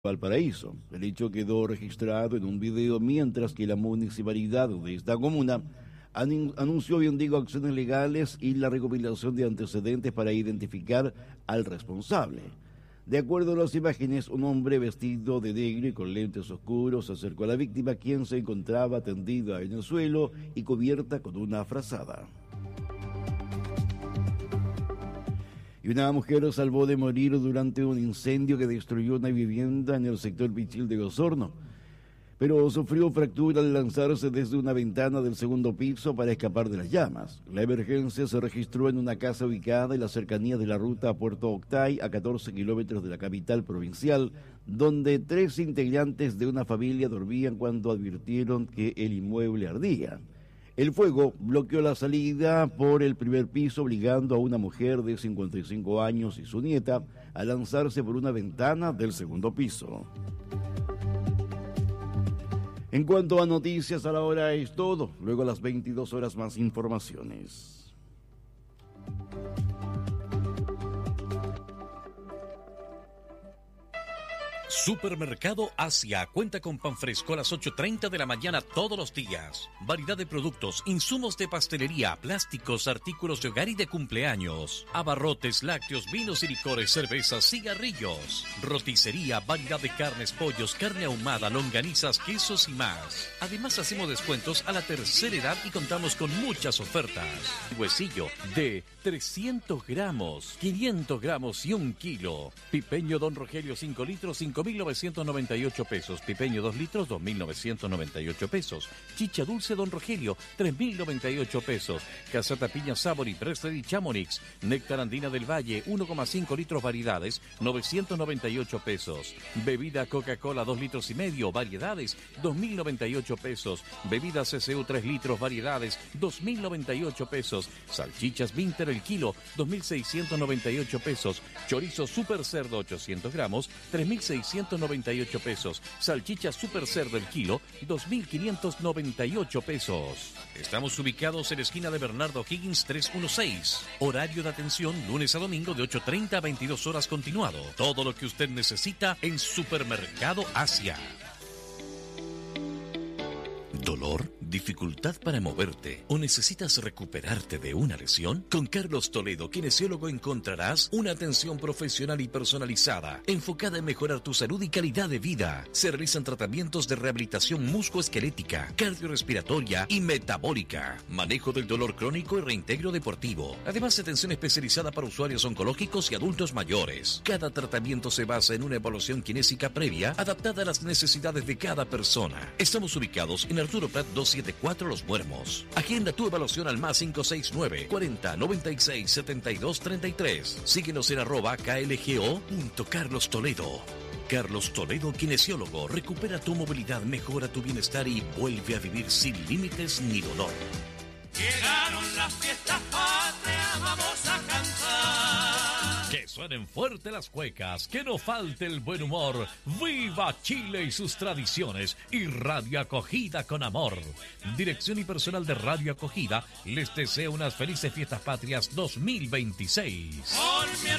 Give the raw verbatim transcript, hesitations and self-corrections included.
Valparaíso. El hecho quedó registrado en un video mientras que la municipalidad de esta comuna anunció, bien digo, acciones legales y la recopilación de antecedentes para identificar al responsable. De acuerdo a las imágenes, un hombre vestido de negro y con lentes oscuros se acercó a la víctima, quien se encontraba tendida en el suelo y cubierta con una frazada. Y una mujer se salvó de morir durante un incendio que destruyó una vivienda en el sector Pichil de Osorno, pero sufrió fractura al lanzarse desde una ventana del segundo piso para escapar de las llamas. La emergencia se registró en una casa ubicada en la cercanía de la ruta a Puerto Octay, a catorce kilómetros de la capital provincial, donde tres integrantes de una familia dormían cuando advirtieron que el inmueble ardía. El fuego bloqueó la salida por el primer piso, obligando a una mujer de cincuenta y cinco años y su nieta a lanzarse por una ventana del segundo piso. En cuanto a noticias, a la hora es todo. Luego a las veintidós horas más informaciones. Supermercado Asia cuenta con pan fresco a las ocho treinta de la mañana todos los días. Variedad de productos, insumos de pastelería, plásticos, artículos de hogar y de cumpleaños. Abarrotes, lácteos, vinos y licores, cervezas, cigarrillos. Roticería, variedad de carnes, pollos, carne ahumada, longanizas, quesos y más. Además hacemos descuentos a la tercera edad y contamos con muchas ofertas. Huesillo de trescientos gramos, quinientos gramos y un kilo. Pipeño Don Rogelio cinco litros, cinco mil novecientos noventa y ocho pesos. Pipeño dos litros, dos mil novecientos noventa y ocho pesos. Chicha dulce Don Rogelio, tres mil noventa y ocho pesos. Casata Piña Sabor y Presley Chamonix. Néctar Andina del Valle, uno coma cinco litros variedades, novecientos noventa y ocho pesos. Bebida Coca-Cola dos litros y medio, variedades, dos mil noventa y ocho pesos. Bebida C C U tres litros, variedades, dos mil noventa y ocho pesos. Salchichas Vinter el kilo, dos mil seiscientos noventa y ocho pesos. Chorizo Super Cerdo ochocientos gramos, tres mil seiscientos noventa y ocho pesos. Salchicha Super Cerdo el kilo, dos mil quinientos noventa y ocho pesos. Estamos ubicados en la esquina de Bernardo Higgins trescientos dieciséis. Horario de atención lunes a domingo de ocho treinta a veintidós horas continuado. Todo lo que usted necesita en Supermercado Asia. ¿Dolor? ¿Dificultad para moverte? ¿O necesitas recuperarte de una lesión? Con Carlos Toledo, kinesiólogo, encontrarás una atención profesional y personalizada, enfocada en mejorar tu salud y calidad de vida. Se realizan tratamientos de rehabilitación musculoesquelética, cardiorrespiratoria y metabólica, manejo del dolor crónico y reintegro deportivo. Además, atención especializada para usuarios oncológicos y adultos mayores. Cada tratamiento se basa en una evaluación kinésica previa, adaptada a las necesidades de cada persona. Estamos ubicados en Arturo Prat doscientos setenta y cuatro Los Muermos. Agenda tu evaluación al más cinco seis nueve, cuarenta, noventa y seis, setenta y dos, treinta y tres. Síguenos en arroba klgo.Carlos Toledo. Carlos Toledo, kinesiólogo. Recupera tu movilidad, mejora tu bienestar y vuelve a vivir sin límites ni dolor. Llegaron las fiestas patrias, vamos a cantar. Que suenen fuerte las cuecas, que no falte el buen humor. ¡Viva Chile y sus tradiciones! Y Radio Acogida con amor. Dirección y personal de Radio Acogida les desea unas felices fiestas patrias dos mil veintiséis. Con mi